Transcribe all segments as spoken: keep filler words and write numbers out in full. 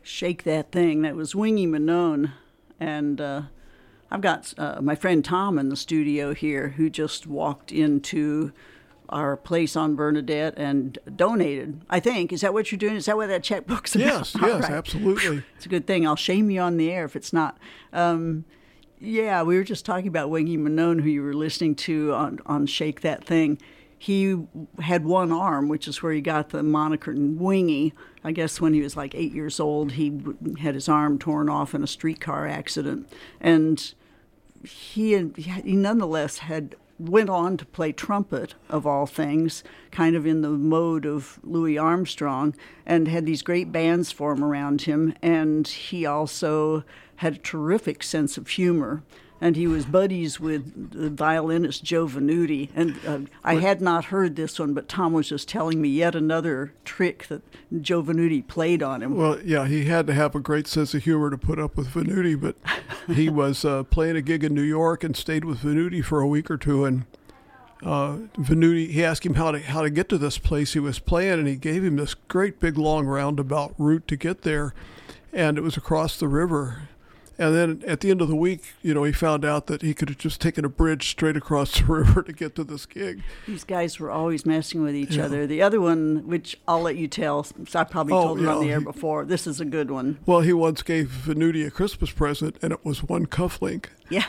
Shake That Thing. That was Wingy Manone. And uh, I've got uh, my friend Tom in the studio here who just walked into our place on Bernadette and donated, I think. Is that what you're doing? Is that what that checkbook's about? Yes, All yes, right. absolutely. It's a good thing. I'll shame you on the air if it's not. Um, yeah, we were just talking about Wingy Manone, who you were listening to on, on Shake That Thing. He had one arm, which is where he got the moniker Wingy. I guess when he was like eight years old, he had his arm torn off in a streetcar accident. And he, had, he nonetheless had went on to play trumpet, of all things, kind of in the mode of Louis Armstrong, and had these great bands form around him. And he also had a terrific sense of humor. And he was buddies with the violinist Joe Venuti. And uh, I had not heard this one, but Tom was just telling me yet another trick that Joe Venuti played on him. Well, yeah, he had to have a great sense of humor to put up with Venuti, but he was uh, playing a gig in New York and stayed with Venuti for a week or two. And uh, Venuti, he asked him how to how to get to this place he was playing, and he gave him this great big long roundabout route to get there, and it was across the river. And then at the end of the week, you know, he found out that he could have just taken a bridge straight across the river to get to this gig. These guys were always messing with each Yeah. other. The other one, which I'll let you tell, so I probably Oh, told it on yeah, the air he- before. This is a good one. Well, he once gave Venuti a Christmas present, and it was one cufflink. Yeah.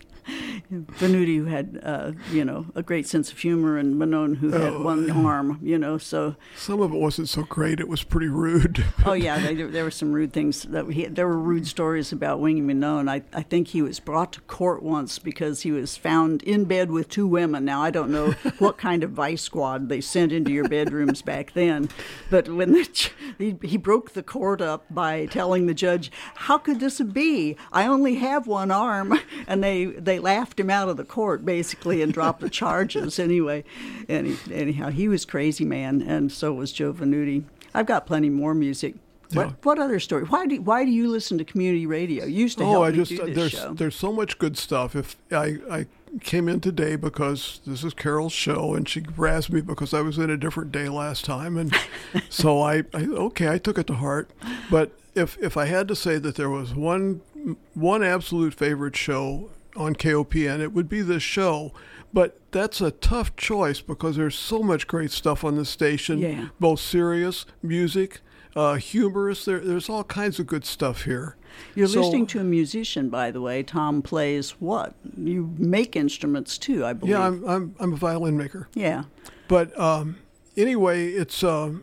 Venuti, who had, uh, you know, a great sense of humor, and Manone, who had Oh. one arm, you know, so... Some of it wasn't so great. It was pretty rude. Oh, yeah, they, there were some rude things. That he, there were rude stories about Wingy Manone. I, I think he was brought to court once because he was found in bed with two women. Now, I don't know what kind of vice squad they sent into your bedrooms back then, but when the, ch- he, he broke the court up by telling the judge, how could this be? I only have one arm. And they, they laughed him out of the court, basically, and dropped the charges anyway. Any, anyhow, he was crazy, man, and so was Joe Venuti. I've got plenty more music. What Yeah. what other story? Why do why do you listen to community radio? You used to help Oh, I me just do this there's show. there's so much good stuff. If I I came in today because this is Carol's show, and she razzed me because I was in a different day last time, and so I, I okay I took it to heart. But if if I had to say that there was one one absolute favorite show on K O P N, it would be this show. But that's a tough choice because there's so much great stuff on the station, Yeah. both serious music, uh, humorous. There, there's all kinds of good stuff here. You're So- listening to a musician, by the way. Tom plays what? You make instruments too, I believe. Yeah, I'm I'm I'm a violin maker. Yeah. But um, anyway, it's um,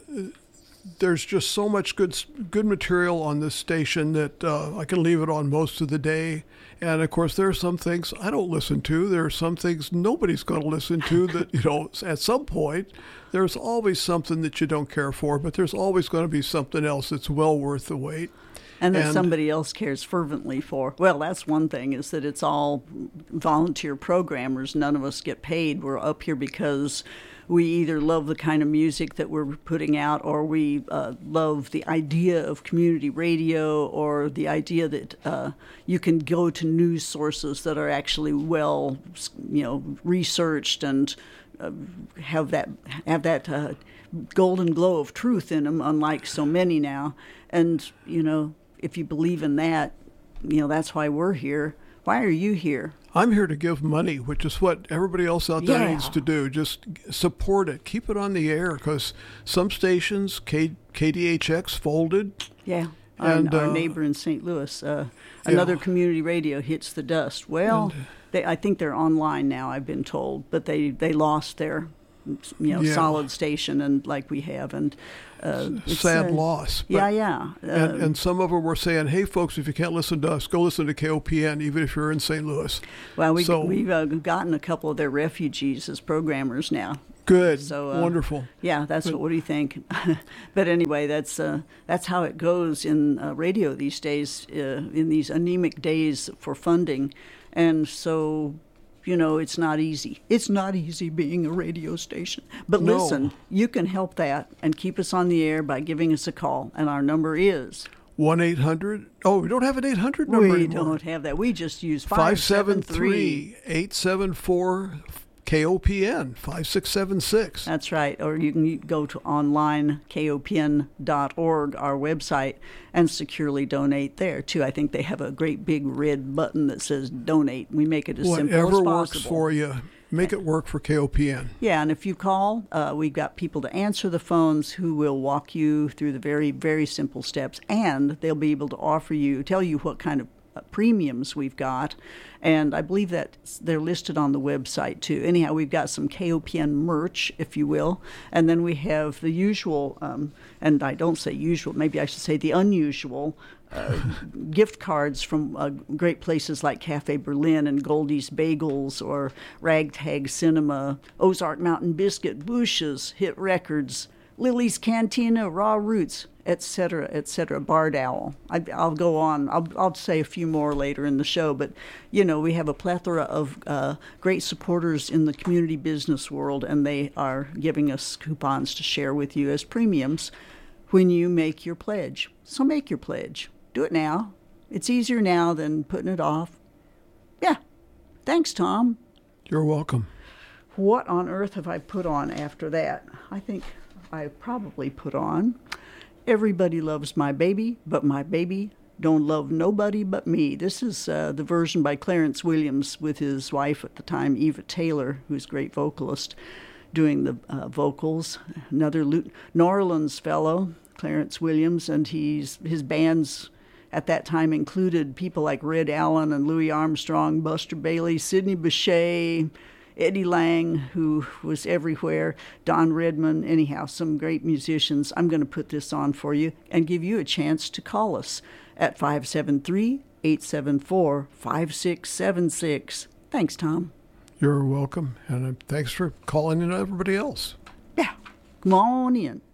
there's just so much good good material on this station that uh, I can leave it on most of the day. And of course, there are some things I don't listen to. There are some things nobody's going to listen to. That you know, at some point, there's always something that you don't care for, but there's always going to be something else that's well worth the wait. And that And- somebody else cares fervently for. Well, that's one thing, is that it's all volunteer programmers. None of us get paid. We're up here because we either love the kind of music that we're putting out, or we uh, love the idea of community radio, or the idea that uh, you can go to news sources that are actually well, you know, researched and uh, have that have that uh, golden glow of truth in them, unlike so many now. And you know, if you believe in that, you know, that's why we're here. Why are you here? I'm here to give money, which is what everybody else out there Yeah. needs to do. Just support it. Keep it on the air, because some stations, K, KDHX folded. Yeah. Our, And, our uh, neighbor in Saint Louis, uh, another Yeah. community radio hits the dust. Well, And- they, I think they're online now, I've been told, but they, they lost their, you know, Yeah. solid station, and like we have, and uh, it's, Sad uh, loss. But- Yeah, yeah. Uh, And, and some of them were saying, hey, folks, if you can't listen to us, go listen to K O P N, even if you're in Saint Louis. well, we, so- we've uh, gotten a couple of their refugees as programmers now. Good. So, uh, Wonderful. Yeah, that's what. What do you think? But anyway, that's uh, that's how it goes in uh, radio these days. Uh, in these anemic days for funding, and so, you know, it's not easy. It's not easy being a radio station. But No. listen, you can help that and keep us on the air by giving us a call, and our number is. one eight hundred Oh, we don't have an eight hundred number We anymore. don't have that. We just use five seven three, eight seven four, K O P N five six seven six. That's right. Or you can go to online, K O P N dot org, our website, and securely donate there, too. I think they have a great big red button that says donate. We make it as simple as possible. Whatever works for you. Make it work for K O P N. Yeah, and if you call, uh, we've got people to answer the phones who will walk you through the very, very simple steps, and they'll be able to offer you, tell you what kind of premiums we've got, and I believe that they're listed on the website too. Anyhow, we've got some K O P N merch, if you will, and then we have the usual, um, and I don't say usual, maybe I should say the unusual, uh, gift cards from uh, great places like Cafe Berlin and Goldie's Bagels or Ragtag Cinema, Ozark Mountain Biscuit, Bush's, Hit Records, Lily's Cantina, Raw Roots, et cetera, et cetera, Barred Owl. I, I'll go on. I'll, I'll say a few more later in the show, but, you know, we have a plethora of uh, great supporters in the community business world, and they are giving us coupons to share with you as premiums when you make your pledge. So make your pledge. Do it now. It's easier now than putting it off. Yeah. Thanks, Tom. You're welcome. What on earth have I put on after that? I think I probably put on Everybody Loves My Baby, but my baby don't love nobody but me. This is uh, the version by Clarence Williams with his wife at the time, Eva Taylor, who's a great vocalist, doing the uh, vocals. Another New Orleans fellow, Clarence Williams, and he's his bands at that time included people like Red Allen and Louis Armstrong, Buster Bailey, Sidney Bechet, Eddie Lang, who was everywhere, Don Redman, anyhow, some great musicians. I'm going to put this on for you and give you a chance to call us at five seven three, eight seven four, five six seven six. Thanks, Tom. You're welcome, and thanks for calling in everybody else. Yeah, come on in.